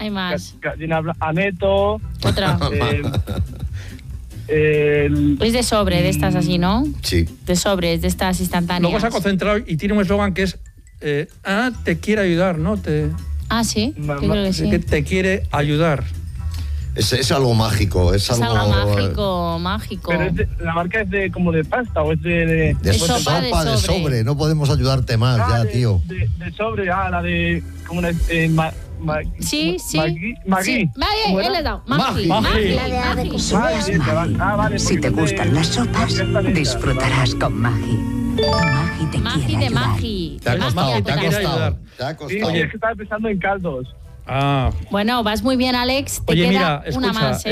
Hay más. Gallina Aneto. Otra. Es de sobre, de estas así, ¿no? Sí. De sobres, de estas instantáneas. Luego se ha concentrado y tiene un eslogan que es te quiere ayudar, ¿no? Sí, yo creo que sí. Que te quiere ayudar. Es algo mágico, es algo mágico. Pero la marca es como de pasta o es de sopa de sobre. No podemos ayudarte más ya, tío. De sobre, la de como una sí. Maggi. Él le ha dado. Maggi. Si te gustan las sopas, disfrutarás con Maggi. Maggi te quiere ayudar. Te ha costado. Sí, es que estaba pensando en caldos. Bueno, vas muy bien, Alex. Te queda mira, una escucha, más,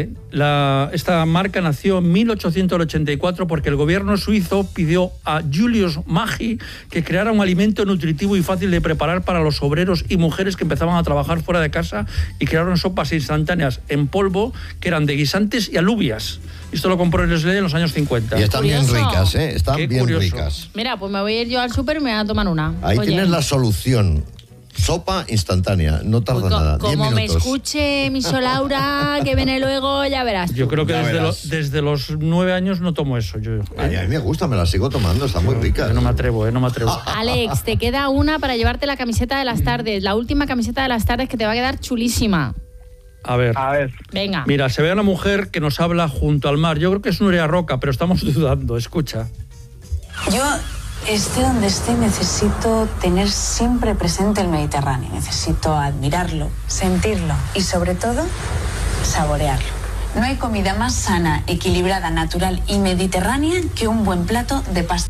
esta marca nació en 1884 porque el gobierno suizo pidió a Julius Maggi que creara un alimento nutritivo y fácil de preparar para los obreros y mujeres que empezaban a trabajar fuera de casa, y crearon sopas instantáneas en polvo que eran de guisantes y alubias. Esto lo compró Nestlé en los años 50. Y están bien ricas, ¿eh? Están bien ricas. Mira, pues me voy a ir yo al súper y me voy a tomar una. Ahí tienes la solución. Sopa instantánea, no tarda nada. 10 como minutos. Me escuche mi Laura, que viene luego, ya verás. Yo creo que desde los 9 años no tomo eso. A mí me gusta, me la sigo tomando, está muy rica. No me atrevo. Alex, te queda una para llevarte la camiseta de las tardes, la última camiseta de las tardes, que te va a quedar chulísima. A ver. Venga. Mira, se ve a una mujer que nos habla junto al mar. Yo creo que es Nuria Roca, pero estamos dudando. Escucha. Yo, esté donde esté, necesito tener siempre presente el Mediterráneo. Necesito admirarlo, sentirlo y, sobre todo, saborearlo. No hay comida más sana, equilibrada, natural y mediterránea que un buen plato de pasta.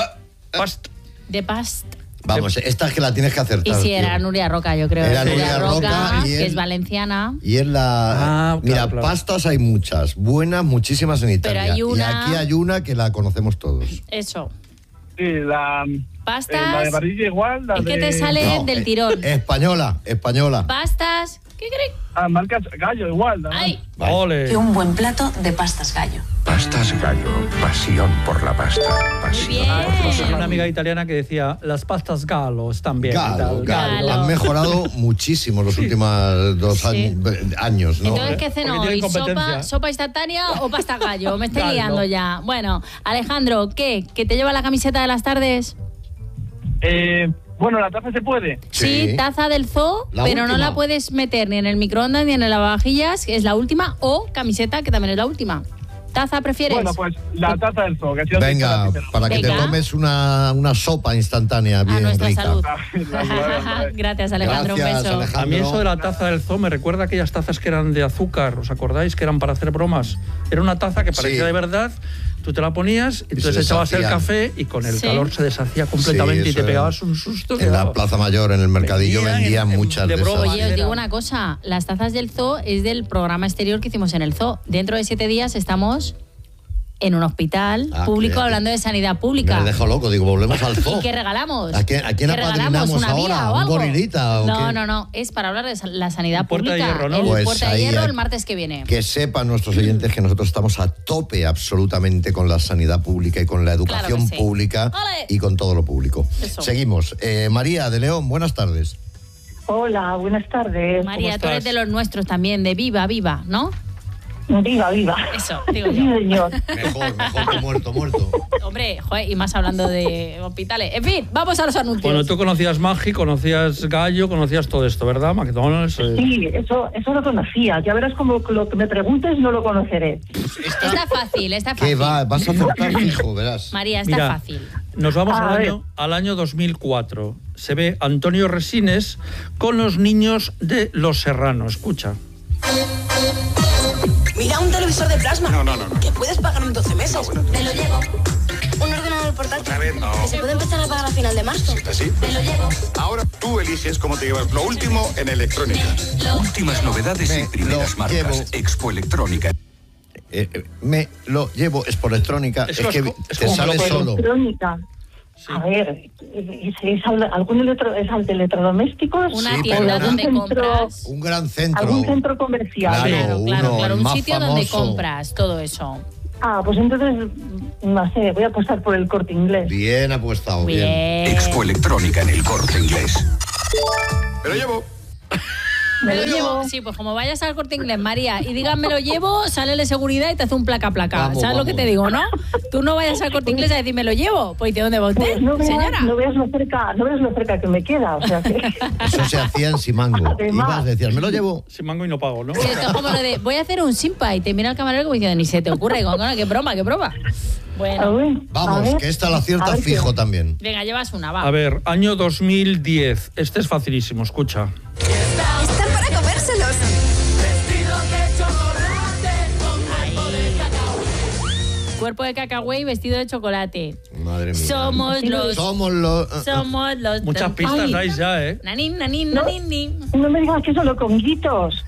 De pasta. Vamos, esta es que la tienes que acertar. Y si era Nuria Roca, yo creo. Era Nuria Roca, que es valenciana. Y es la... Mira, claro. Pastas hay muchas, buenas, muchísimas en Italia. Pero hay una... Y aquí hay una que la conocemos todos. Eso. Sí, la de varilla igual. Es que te sale del tirón. Española. Pastas. ¿Qué crees? Marcas Gallo igual, ¿no? ¡Ay! Que un buen plato de pastas Gallo. Pastas Gallo, pasión por la pasta, pasión por los Hay una amiga italiana que decía, las pastas Gallo están bien. Gallo. Han mejorado muchísimo los últimos 2 años, ¿no? Entonces, ¿qué ceno hoy? ¿Sopa instantánea o pasta Gallo? Me estoy liando ya. Bueno, Alejandro, ¿qué? ¿Que te lleva la camiseta de las tardes? Bueno, la taza se puede. Sí, taza del zoo, pero no la puedes meter ni en el microondas ni en el lavavajillas, que es la última, o camiseta, que también es la última. ¿Taza prefieres? Bueno, pues la taza del zoo. Venga, para que te tomes una sopa instantánea bien nuestra rica. salud. Gracias, Alejandro. Gracias, un beso. Alejandro. A mí eso de la taza del zoo me recuerda a aquellas tazas que eran de azúcar, ¿os acordáis? Que eran para hacer bromas. Era una taza que parecía de verdad, tú te la ponías, entonces echabas el café y con el calor se deshacía completamente y te pegabas un susto. En la Plaza Mayor, en el mercadillo, vendían muchas de esas. Oye, os digo una cosa, las tazas del zoo es del programa exterior que hicimos en el zoo. Dentro de 7 días estamos en un hospital público hablando de sanidad pública. Me dejo loco, digo, volvemos al zoo. ¿Y qué regalamos? ¿A quién apadrinamos ¿Una ahora? vía o ¿Un algo? gorilita? No, es para hablar de la sanidad Puerta pública. de Hierro, ¿no? El Puerta de Hierro el martes que viene. Que sepan nuestros oyentes que nosotros estamos a tope absolutamente con la sanidad pública y con la educación pública y con todo lo público. Eso. Seguimos. María de León, buenas tardes. Hola, buenas tardes. María, tú eres de los nuestros también, de Viva, ¿no? Viva. Eso, digo yo. Sí, señor. Mejor que muerto. Hombre, joder, y más hablando de hospitales. En fin, vamos a los anuncios. Bueno, tú conocías Maggi, conocías Gallo, conocías todo esto, ¿verdad? McDonald's. Sí, eso lo conocía. Ya verás como lo que me preguntes no lo conoceré. Está fácil. ¿Qué va? Vas a acertar fijo, verás. María, está fácil. Nos vamos al año 2004. Se ve Antonio Resines con los niños de Los Serrano. Escucha. Mira, un televisor de plasma. No. Que puedes pagar en 12 meses. Me lo llevo. Un ordenador portátil. A ver, no. Que se puede empezar a pagar a final de marzo. ¿Sí? Me lo llevo. Ahora tú eliges cómo te llevas lo último en electrónica. Últimas novedades y primeras marcas. Expo Electrónica. Me lo llevo, es por electrónica. Es que te sale solo. Electrónica. Sí. A ver, ¿es algún de electrodomésticos? Una tienda donde compras. Un gran centro. ¿Algún centro comercial? Claro. Un sitio famoso. donde compras todo eso. Pues entonces, no sé, voy a apostar por el Corte Inglés. Bien apostado, bien. Expo Electrónica en el Corte Inglés. Me lo llevo. Me lo llevo. Sí, pues como vayas al Corte Inglés, María, y digas me lo llevo, sale de seguridad y te hace un placa-placa. ¿Sabes lo que te digo, no? Tú no vayas al Corte Inglés a decir me lo llevo. Pues ¿de dónde va usted, señora? No veas lo cerca que me queda. O sea que... Eso se hacía en Simango. Ibas, decías, me lo llevo. Simango y no pago, ¿no? Sí, esto es como lo de, voy a hacer un simpa y te mira el camarero como diciendo, ni se te ocurre, qué broma. Bueno. Vamos, que esta la aciertas fijo también. Venga, llevas una, va. A ver, año 2010. Este es facilísimo, escucha. Están para comérselos. Cuerpo de cacahuete y vestido de chocolate. Madre mía. Somos los... Muchas pistas dais ya, ¿eh? Nanín. No me digas que solo Conguitos.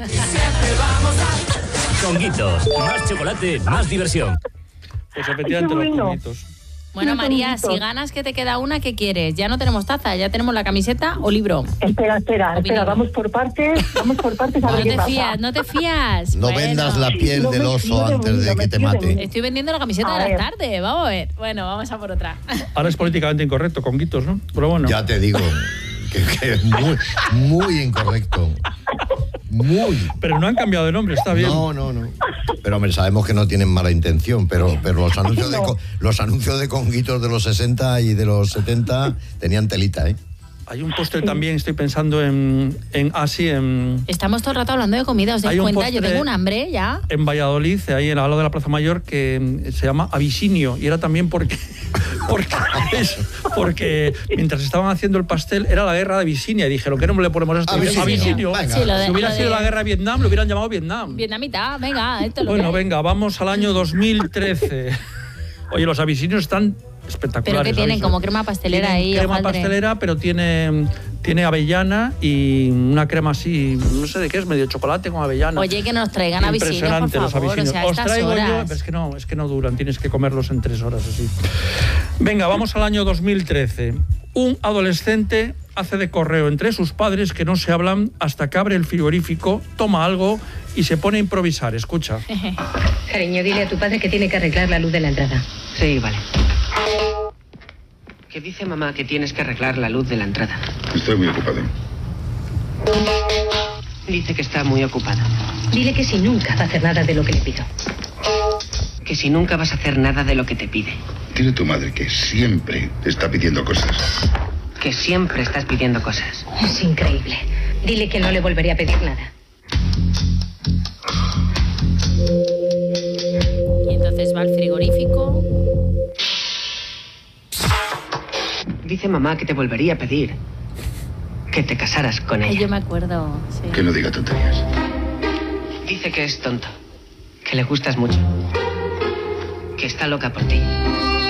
Conguitos. Más chocolate, más diversión. Pues efectivamente los Conguitos. Bueno, María, si ganas que te queda una, ¿qué quieres? Ya no tenemos taza, ya tenemos la camiseta o libro. Espera, vamos por partes. A ver qué pasa. No te fías. No vendas la piel del oso antes de que te mate. Estoy vendiendo la camiseta de la tarde, vamos a ver. Bueno, vamos a por otra. Ahora es políticamente incorrecto, Conguitos, ¿no? Pero bueno. Ya te digo que es muy incorrecto. Pero no han cambiado de nombre, está bien. No. Pero hombre, sabemos que no tienen mala intención, pero los anuncios de Conguitos de los 60 y de los 70 tenían telita, ¿eh? Hay un postre también, estoy pensando en Estamos todo el rato hablando de comida, ¿os dais cuenta? Yo tengo un hambre ya. En Valladolid, ahí al lado de la Plaza Mayor, que se llama Abisinio, y era también porque mientras estaban haciendo el pastel era la guerra de Abisinia, y dijeron, ¿qué nombre le ponemos a esto? Abisinio. Sí, si hubiera sido la guerra de Vietnam, lo hubieran llamado Vietnam. Vietnamita, venga, esto lo Bueno, venga, vamos al año 2013. Oye, los abisinios están espectaculares. ¿Pero qué tienen? ¿Como crema pastelera ahí? Crema pastelera, pero tiene avellana y una crema así, no sé de qué es, medio chocolate con avellana. Oye, que nos traigan abisinios, por favor. Los abisinios. O sea, os traigo horas. yo, pero es que no duran, tienes que comerlos en 3 horas así. Venga, vamos al año 2013. Un adolescente hace de correo entre sus padres que no se hablan hasta que abre el frigorífico, toma algo y se pone a improvisar. Escucha. Cariño, dile a tu padre que tiene que arreglar la luz de la entrada. Sí, vale. ¿Qué dice mamá que tienes que arreglar la luz de la entrada? Estoy muy ocupado. Dice que está muy ocupada. Dile que si nunca va a hacer nada de lo que le pido. Que si nunca vas a hacer nada de lo que te pide. Dile a tu madre que siempre te está pidiendo cosas. Que siempre estás pidiendo cosas. Es increíble. Dile que no le volvería a pedir nada. Y entonces va al frigorífico. Dice mamá que te volvería a pedir que te casaras con ella. Yo me acuerdo, sí. Que no diga tonterías. Dice que es tonto, que le gustas mucho, que está loca por ti.